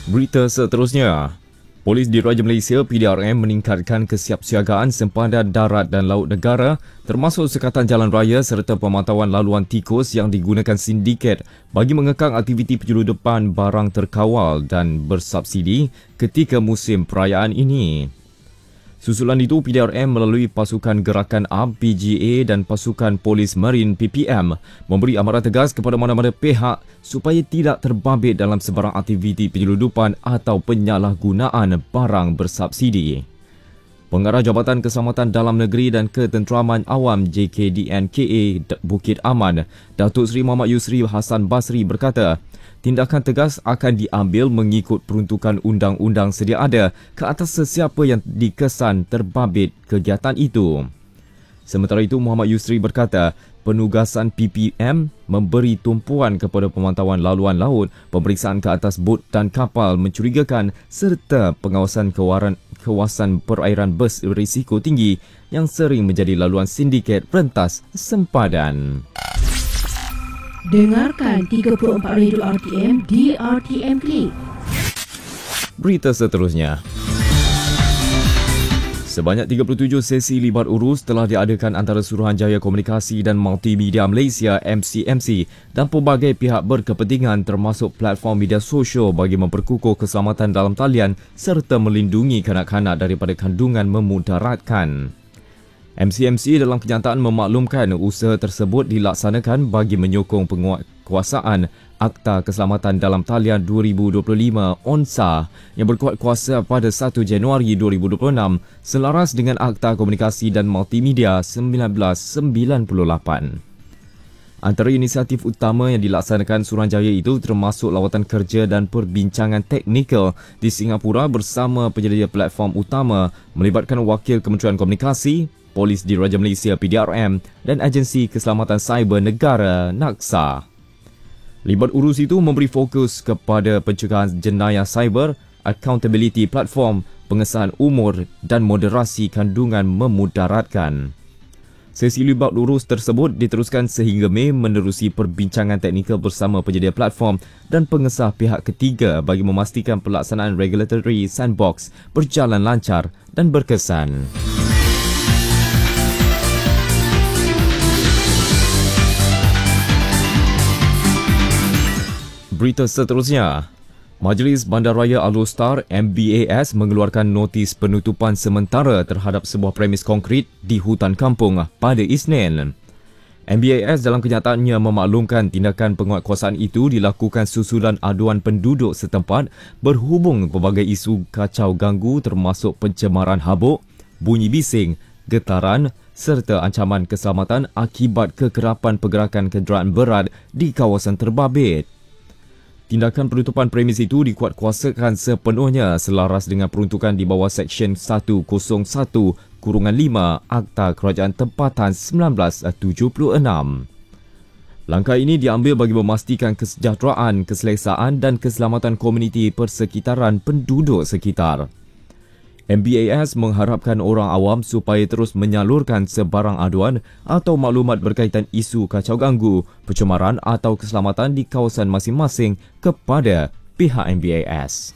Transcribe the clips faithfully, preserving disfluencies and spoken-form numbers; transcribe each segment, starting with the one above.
Berita seterusnya, Polis Diraja Malaysia P D R M meningkatkan kesiapsiagaan sempadan darat dan laut negara termasuk sekatan jalan raya serta pemantauan laluan tikus yang digunakan sindiket bagi mengekang aktiviti penyeludupan barang terkawal dan bersubsidi ketika musim perayaan ini. Susulan itu, P D R M melalui Pasukan Gerakan A B P G A dan Pasukan Polis Marin P P M memberi amaran tegas kepada mana-mana pihak supaya tidak terbabit dalam sebarang aktiviti penyeludupan atau penyalahgunaan barang bersubsidi. Pengarah Jabatan Keselamatan Dalam Negeri dan Ketenteraman Awam J K D N K A Bukit Aman, Datuk Seri Muhammad Yusri Hassan Basri berkata, tindakan tegas akan diambil mengikut peruntukan undang-undang sedia ada ke atas sesiapa yang dikesan terbabit kegiatan itu. Sementara itu, Muhammad Yusri berkata, penugasan P P M memberi tumpuan kepada pemantauan laluan laut, pemeriksaan ke atas bot dan kapal mencurigakan serta pengawasan kewaran, kawasan perairan berisiko tinggi yang sering menjadi laluan sindiket rentas sempadan. Dengarkan tiga puluh empat Radio R T M di R T M Click. Berita seterusnya. Sebanyak tiga puluh tujuh sesi libat urus telah diadakan antara Suruhanjaya Komunikasi dan Multimedia Malaysia M C M C dan pelbagai pihak berkepentingan termasuk platform media sosial bagi memperkukuh keselamatan dalam talian serta melindungi kanak-kanak daripada kandungan memudaratkan. M C M C dalam kenyataan memaklumkan usaha tersebut dilaksanakan bagi menyokong penguatkuasaan Akta Keselamatan Dalam Talian dua ribu dua puluh lima O N S A yang berkuat kuasa pada satu Januari dua ribu dua puluh enam selaras dengan Akta Komunikasi dan Multimedia seribu sembilan ratus sembilan puluh lapan. Antara inisiatif utama yang dilaksanakan Suruhanjaya itu termasuk lawatan kerja dan perbincangan teknikal di Singapura bersama penyedia platform utama melibatkan wakil Kementerian Komunikasi, Polis Diraja Malaysia P D R M dan Agensi Keselamatan Cyber Negara NAKSA. Libat urus itu memberi fokus kepada pencegahan jenayah cyber, accountability platform, pengesahan umur dan moderasi kandungan memudaratkan. Sesi libat urus tersebut diteruskan sehingga Mei menerusi perbincangan teknikal bersama penyedia platform dan pengesah pihak ketiga bagi memastikan pelaksanaan regulatory sandbox berjalan lancar dan berkesan. Berita seterusnya, Majlis Bandaraya Alor-Star M B A S mengeluarkan notis penutupan sementara terhadap sebuah premis konkrit di hutan kampung pada Isnin. M B A S dalam kenyataannya memaklumkan tindakan penguatkuasaan itu dilakukan susulan aduan penduduk setempat berhubung pelbagai isu kacau ganggu termasuk pencemaran habuk, bunyi bising, getaran serta ancaman keselamatan akibat kekerapan pergerakan kenderaan berat di kawasan terbabit. Tindakan penutupan premis itu dikuatkuasakan sepenuhnya selaras dengan peruntukan di bawah Seksyen seratus satu lima Akta Kerajaan Tempatan seribu sembilan ratus tujuh puluh enam. Langkah ini diambil bagi memastikan kesejahteraan, keselesaan dan keselamatan komuniti persekitaran penduduk sekitar. M B A S mengharapkan orang awam supaya terus menyalurkan sebarang aduan atau maklumat berkaitan isu kacau ganggu, pencemaran atau keselamatan di kawasan masing-masing kepada pihak M B A S.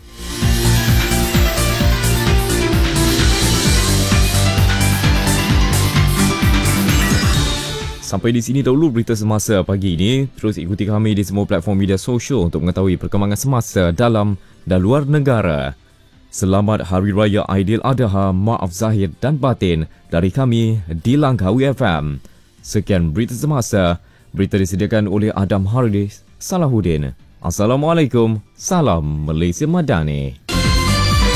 Sampai di sini dahulu berita semasa pagi ini. Terus ikuti kami di semua platform media sosial untuk mengetahui perkembangan semasa dalam dan luar negara. Selamat Hari Raya Aidiladha, maaf zahir dan batin dari kami di Langkawi F M. Sekian berita semasa. Berita disediakan oleh Adam Hardis Salahuddin. Assalamualaikum. Salam Malaysia Madani.